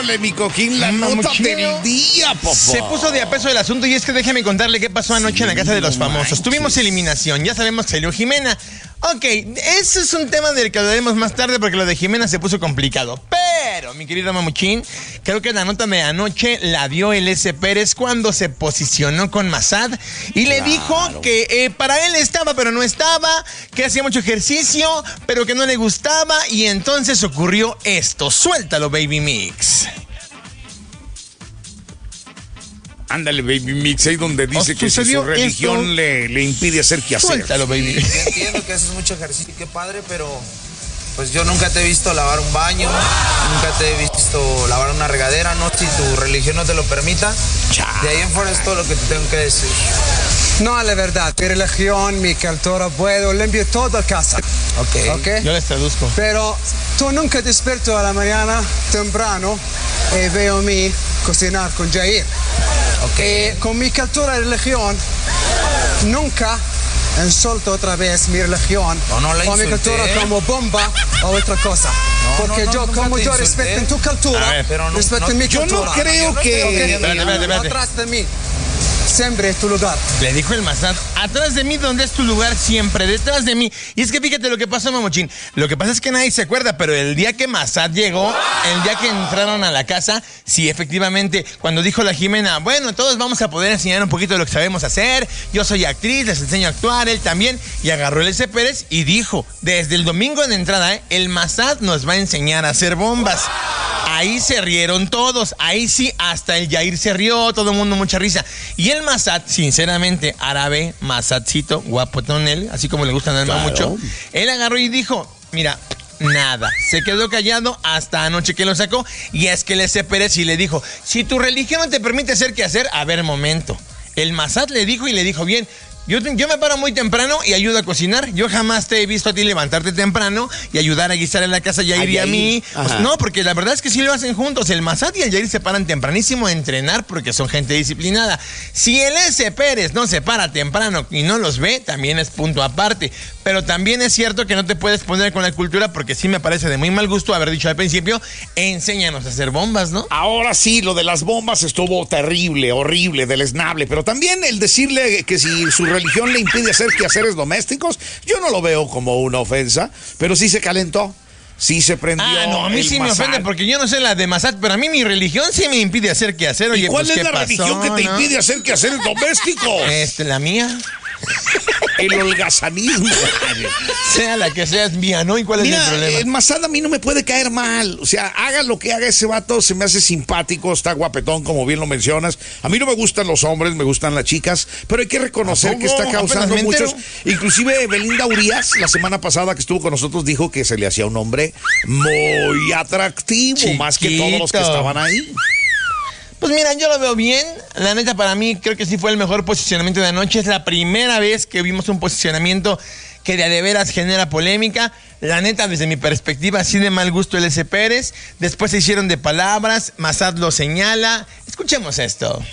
Híjole, mi cojín, la nota del día, popó. Se puso de a peso el asunto y es que déjeme contarle qué pasó anoche en la casa de los famosos. Tuvimos eliminación, ya sabemos que salió Jimena. Ok, ese es un tema del que hablaremos más tarde porque lo de Jimena se puso complicado. Pero, mi querido Mamuchín, creo que la nota de anoche la dio el S. Pérez cuando se posicionó con Massad y le dijo que para él estaba pero no estaba, que hacía mucho ejercicio pero que no le gustaba y entonces ocurrió esto. Suéltalo, Baby Mix. Ándale, Baby Mix, ahí donde dice que si su religión le impide hacer qué hacer. Suéltalo, Baby. Yo entiendo que haces mucho ejercicio, qué padre, pero pues yo nunca te he visto lavar un baño, nunca te he visto lavar una regadera, no si tu religión no te lo permita. De ahí en fuera es todo lo que te tengo que decir. No, la verdad, mi religión, mi cultura, puedo limpiar toda casa. Ok. Yo les traduzco. Pero tú nunca despierto a la mañana temprano y veo a mí cocinar con Jair. Con mi cultura y religión, nunca insulto otra vez mi religión o mi cultura como bomba o otra cosa. Porque yo respeto en tu cultura, respeto en mi cultura. Yo no creo que... Atrás de mí. Siempre es tu lugar. Le dijo el Massad, atrás de mí donde es tu lugar, siempre, detrás de mí. Y es que fíjate lo que pasó, Mamuchín. Lo que pasa es que nadie se acuerda, pero el día que Massad llegó, el día que entraron a la casa, sí, efectivamente, cuando dijo la Jimena, bueno, todos vamos a poder enseñar un poquito de lo que sabemos hacer, yo soy actriz, les enseño a actuar, él también, y agarró el S. Pérez y dijo, desde el domingo en entrada, el Massad nos va a enseñar a hacer bombas. Ahí se rieron todos, ahí sí, hasta el Jair se rió, todo el mundo mucha risa. Y el Massad, sinceramente, árabe, Massadcito, guapotón él, así como le gusta nada mucho, él agarró y dijo, mira, nada, se quedó callado hasta anoche que lo sacó, y es que el S. Pérez sí le dijo, si tu religión no te permite hacer qué hacer, a ver, momento. El Massad le dijo bien, yo me paro muy temprano y ayudo a cocinar. Yo jamás te he visto a ti levantarte temprano y ayudar a guisar en la casa Jair y a mí. Pues, no, porque la verdad es que sí lo hacen juntos. El Massad y el Jair se paran tempranísimo a entrenar porque son gente disciplinada. Si el S. Pérez no se para temprano y no los ve, también es punto aparte. Pero también es cierto que no te puedes poner con la cultura porque sí me parece de muy mal gusto haber dicho al principio, enséñanos a hacer bombas, ¿no? Ahora sí, lo de las bombas estuvo terrible, horrible, deleznable, pero también el decirle que si su religión le impide hacer quehaceres domésticos, yo no lo veo como una ofensa, pero sí se calentó. Sí se prendió. No, a mí sí me ofende porque yo no sé la de Massad, pero a mí mi religión sí me impide hacer quehacer. Oye, ¿y cuál pues, es la religión que te impide hacer quehaceres domésticos? La mía. El holgazanismo. Sea la que sea, es mía, ¿no? ¿Y cuál es el problema? El Massad a mí no me puede caer mal. O sea, haga lo que haga ese vato, se me hace simpático, está guapetón, como bien lo mencionas. A mí no me gustan los hombres, me gustan las chicas, pero hay que reconocer que está causando muchos. Inclusive Belinda Urías, la semana pasada que estuvo con nosotros, dijo que se le hacía un hombre muy atractivo, más que todos los que estaban ahí. Pues mira, yo lo veo bien. La neta, para mí, creo que sí fue el mejor posicionamiento de anoche. Es la primera vez que vimos un posicionamiento que de veras genera polémica. La neta, desde mi perspectiva, sí de mal gusto el S. Pérez. Después se hicieron de palabras. Massad lo señala. Escuchemos esto.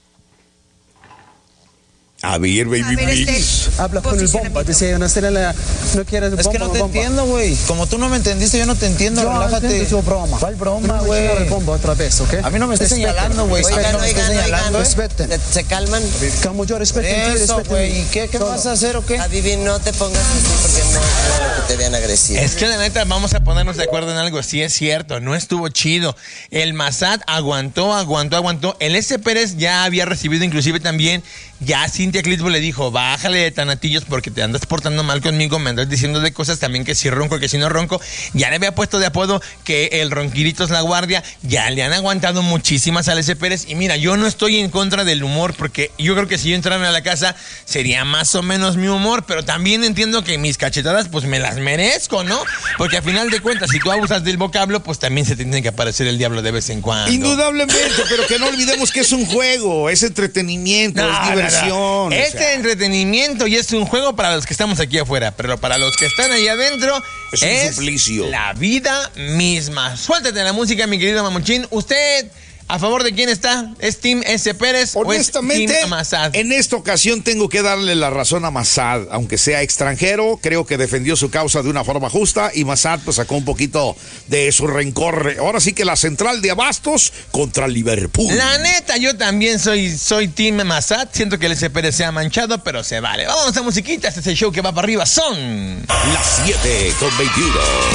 A ver, Baby Mix. Habla con el bomba, dice, no quieres bomba. Es que no te entiendo, güey. Como tú no me entendiste, yo no te entiendo. Relájate. Broma. ¿Cuál broma, güey? No bomba otra vez, ¿ok? A mí no me estés señalando, güey. Oigan, Respeten. ¿se calman? Como yo respeto a ti, eso, güey. ¿Y qué vas a hacer o qué? A Vivi, no te pongas así porque no es lo que te vean agresivo. Es que la neta, vamos a ponernos de acuerdo en algo. Sí es cierto, no estuvo chido. El Massad aguantó. El S. Pérez ya había recibido inclusive también, ya Cintia Clitbo le dijo, bájale de tanatillos porque te andas portando mal conmigo, me andas diciendo de cosas también que si ronco, que si no ronco. Ya le había puesto de apodo que el ronquirito es la guardia. Ya le han aguantado muchísimas al S. Pérez. Y mira, yo no estoy en contra del humor porque yo creo que si yo entrara a la casa sería más o menos mi humor, pero también entiendo que mis cachetadas pues me las merezco, ¿no? Porque a final de cuentas, si tú abusas del vocablo, pues también se te tiene que aparecer el diablo de vez en cuando. Indudablemente, pero que no olvidemos que es un juego, es entretenimiento, es diversión. Entretenimiento y es un juego para los que estamos aquí afuera, pero para los que están ahí adentro es un suplicio. La vida misma. Suéltate la música, mi querido Mamuchín. Usted ¿A favor de quién está? ¿Es Team S. Pérez honestamente, o es Team Massad? En esta ocasión tengo que darle la razón a Massad, aunque sea extranjero, creo que defendió su causa de una forma justa y Massad pues sacó un poquito de su rencor. Ahora sí que la central de Abastos contra Liverpool. La neta, yo también soy Team Massad. Siento que el S. Pérez se ha manchado, pero se vale. Vamos a musiquita, este es el show que va para arriba. Son las 7:21.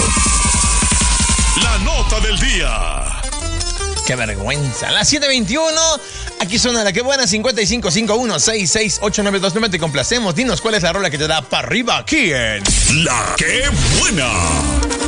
La nota del día. ¡Qué vergüenza! Las 7:21, aquí suena la que buena, 5551668929, te complacemos. Dinos cuál es la rola que te da para arriba aquí en La que buena.